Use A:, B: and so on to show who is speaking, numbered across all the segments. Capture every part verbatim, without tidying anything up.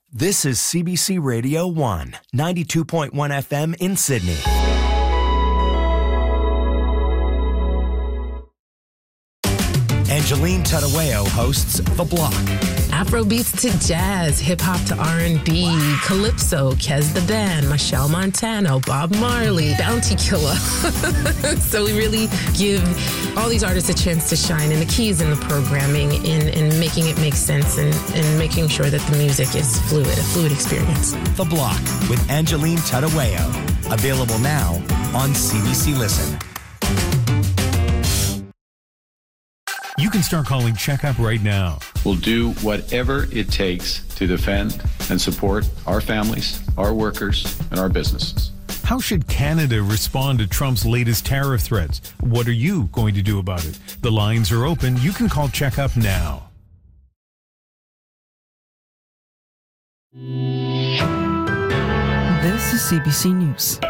A: This is C B C Radio one, ninety-two point one F M in Sydney. Angeline Tadaweo hosts The Block.
B: Afrobeats to jazz, hip-hop to R and B, Calypso, Kez the Band, Michelle Montano, Bob Marley, Bounty Killer. So we really give all these artists a chance to shine, and the key is in the programming, in, in making it make sense, and, and making sure that the music is fluid, a fluid experience.
A: The Block with Angeline Tadaweo. Available now on C B C Listen.
C: You can start calling Checkup right now.
D: We'll do whatever it takes to defend and support our families, our workers, and our businesses.
C: How should Canada respond to Trump's latest tariff threats? What are you going to do about it? The lines are open. You can call Checkup now.
E: This is C B C News.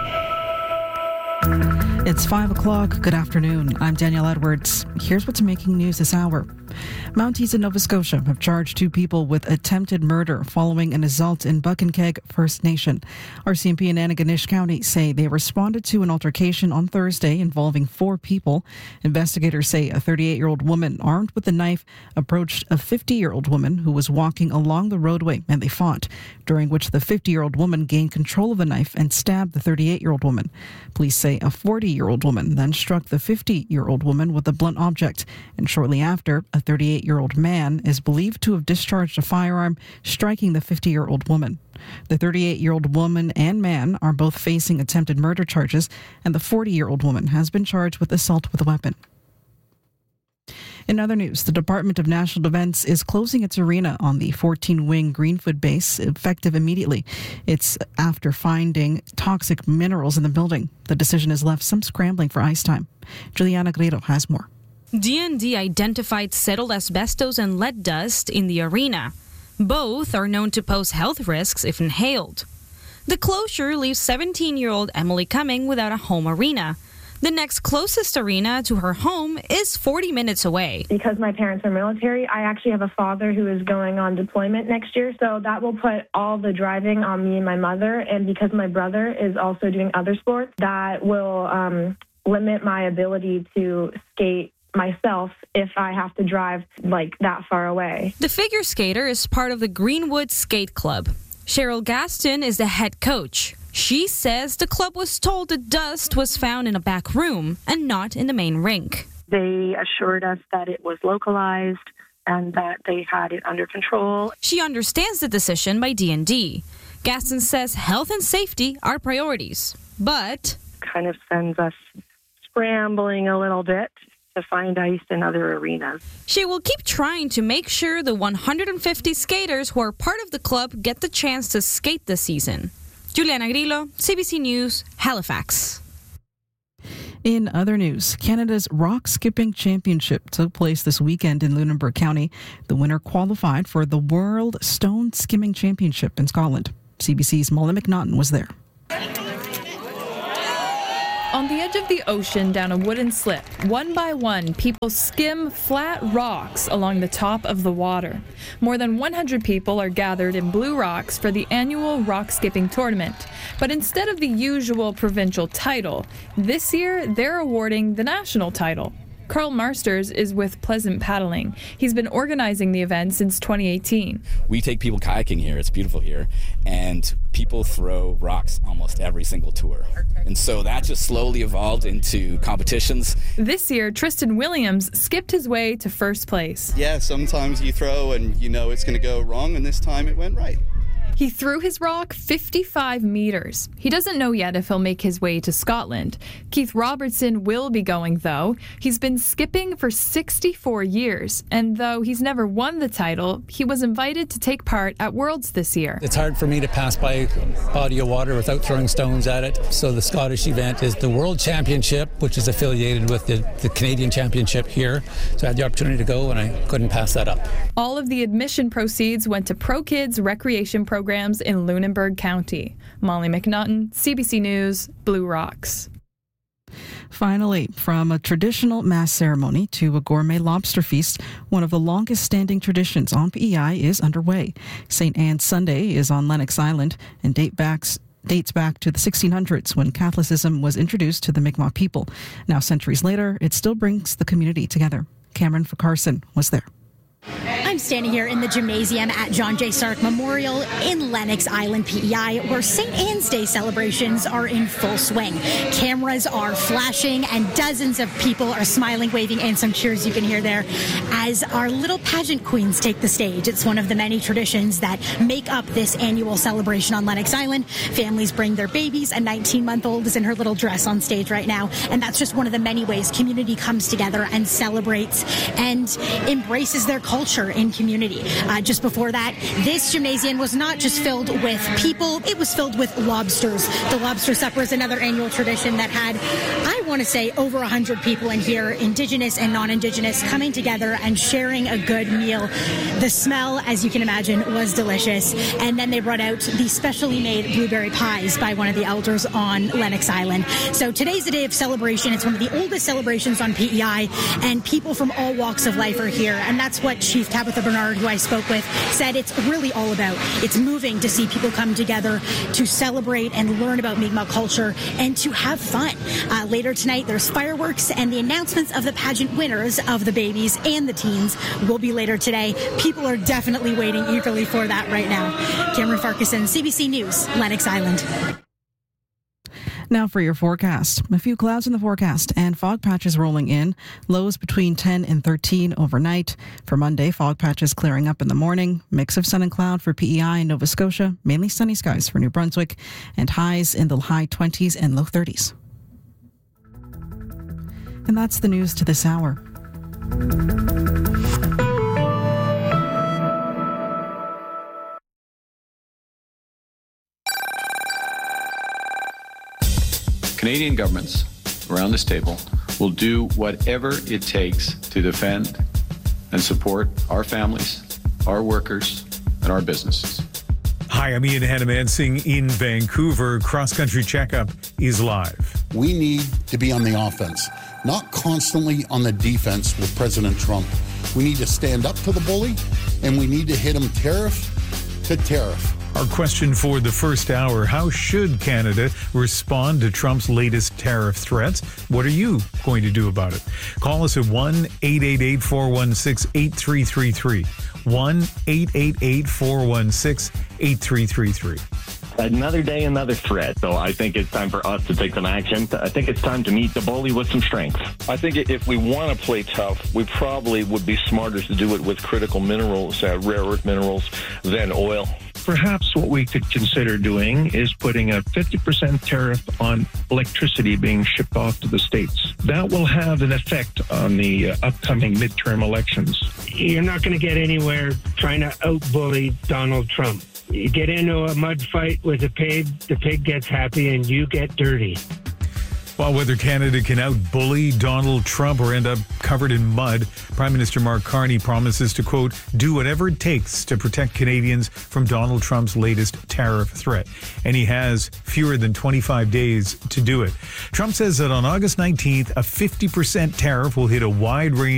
E: It's five o'clock. Good afternoon. I'm Danielle Edwards. Here's what's making news this hour. Mounties in Nova Scotia have charged two people with attempted murder following an assault in Buckankeg First Nation. R C M P in Antigonish County say they responded to an altercation on Thursday involving four people. Investigators say a thirty-eight-year-old woman armed with a knife approached a fifty-year-old woman who was walking along the roadway, and they fought, during which the fifty-year-old woman gained control of the knife and stabbed the thirty-eight-year-old woman. Police say a forty-year-old woman then struck the fifty-year-old woman with a blunt object, and shortly after, a thirty-eight-year-old man is believed to have discharged a firearm, striking the fifty-year-old woman. The thirty-eight-year-old woman and man are both facing attempted murder charges, and the forty-year-old woman has been charged with assault with a weapon. In other news, the Department of National Defence is closing its arena on the fourteen-wing Greenfoot base, effective immediately. It's after finding toxic minerals in the building. The decision has left some scrambling for ice time. Juliana Guerrero has more.
F: D N D identified settled asbestos and lead dust in the arena. Both are known to pose health risks if inhaled. The closure leaves seventeen-year-old Emily Cumming without a home arena. The next closest arena to her home is forty minutes away.
G: Because my parents are military, I actually have a father who is going on deployment next year, so that will put all the driving on me and my mother. And because my brother is also doing other sports, that will um, limit my ability to skate myself if I have to drive like that far away.
F: The figure skater is part of the Greenwood Skate Club. Cheryl Gaston is the head coach. She says the club was told the dust was found in a back room and not in the main rink.
H: They assured us that it was localized and that they had it under control.
F: She understands the decision by D N D. Gaston says health and safety are priorities, but
H: kind of sends us scrambling a little bit to find ice in other arenas.
F: She will keep trying to make sure the one hundred fifty skaters who are part of the club get the chance to skate this season. Juliana Grillo, C B C News, Halifax.
E: In other news, Canada's Rock Skipping Championship took place this weekend in Lunenburg County. The winner qualified for the World Stone Skimming Championship in Scotland. C B C's Molly McNaughton was there.
I: On the edge of the ocean down a wooden slip, one by one, people skim flat rocks along the top of the water. More than one hundred people are gathered in Blue Rocks for the annual rock skipping tournament. But instead of the usual provincial title, this year they're awarding the national title. Carl Marsters is with Pleasant Paddling. He's been organizing the event since twenty eighteen.
J: We take people kayaking here. It's beautiful here. And people throw rocks almost every single tour. And so that just slowly evolved into competitions.
I: This year, Tristan Williams skipped his way to first place.
K: Yeah, sometimes you throw and you know it's going to go wrong, and this time it went right.
I: He threw his rock fifty-five meters. He doesn't know yet if he'll make his way to Scotland. Keith Robertson will be going, though. He's been skipping for sixty-four years, and though he's never won the title, he was invited to take part at Worlds this year.
L: It's hard for me to pass by a body of water without throwing stones at it, so the Scottish event is the World Championship, which is affiliated with the, the Canadian Championship here, so I had the opportunity to go, and I couldn't pass that up.
I: All of the admission proceeds went to Pro Kids Recreation Programs in Lunenburg County. Molly McNaughton, C B C News, Blue Rocks.
E: Finally, from a traditional mass ceremony to a gourmet lobster feast, one of the longest-standing traditions on P E I is underway. Saint Anne's Sunday is on Lennox Island and date backs, dates back to the sixteen hundreds when Catholicism was introduced to the Mi'kmaq people. Now, centuries later, it still brings the community together. Cameron Carson was there.
M: I'm standing here in the gymnasium at John J. Stark Memorial in Lennox Island, P E I, where Saint Anne's Day celebrations are in full swing. Cameras are flashing and dozens of people are smiling, waving, and some cheers you can hear there as our little pageant queens take the stage. It's one of the many traditions that make up this annual celebration on Lennox Island. Families bring their babies. A nineteen-month-old is in her little dress on stage right now, and that's just one of the many ways community comes together and celebrates and embraces their culture in community. Uh, just before that, this gymnasium was not just filled with people, it was filled with lobsters. The lobster supper is another annual tradition that had, I want to say, over one hundred people in here, Indigenous and non-Indigenous, coming together and sharing a good meal. The smell, as you can imagine, was delicious. And then they brought out the specially made blueberry pies by one of the elders on Lennox Island. So today's a day of celebration. It's one of the oldest celebrations on P E I, and people from all walks of life are here. And that's what Chief Tabitha Bernard, who I spoke with, said it's really all about. It's moving to see people come together to celebrate and learn about Mi'kmaq culture and to have fun. Uh, later tonight, there's fireworks, and the announcements of the pageant winners of the babies and the teens will be later today. People are definitely waiting eagerly for that right now. Cameron Farquharson, C B C News, Lennox Island.
E: Now for your forecast. A few clouds in the forecast and fog patches rolling in. Lows between ten and thirteen overnight. For Monday, fog patches clearing up in the morning. Mix of sun and cloud for P E I and Nova Scotia. Mainly sunny skies for New Brunswick. And highs in the high twenties and low thirties. And that's the news to this hour.
D: Canadian governments around this table will do whatever it takes to defend and support our families, our workers, and our businesses.
C: Hi, I'm Ian Hannamansing in Vancouver. Cross Country Checkup is live.
N: We need to be on the offense, not constantly on the defense with President Trump. We need to stand up to the bully, and we need to hit him tariff to tariff.
C: Our question for the first hour, how should Canada respond to Trump's latest tariff threats? What are you going to do about it? Call us at one eight eight eight, four one six, eight three three three. one eight eight eight, four one six, eight three three three.
O: Another day, another threat. So I think it's time for us to take some action. I think it's time to meet the bully with some strength.
P: I think if we want to play tough, we probably would be smarter to do it with critical minerals, uh, rare earth minerals, than oil.
Q: Perhaps what we could consider doing is putting a fifty percent tariff on electricity being shipped off to the states. That will have an effect on the uh, upcoming midterm elections.
R: You're not going to get anywhere trying to out-bully Donald Trump. You get into a mud fight with a pig, the pig gets happy and you get dirty.
C: Well, whether Canada can out-bully Donald Trump or end up covered in mud, Prime Minister Mark Carney promises to, quote, do whatever it takes to protect Canadians from Donald Trump's latest tariff threat. And he has fewer than twenty-five days to do it. Trump says that on August nineteenth, a fifty percent tariff will hit a wide range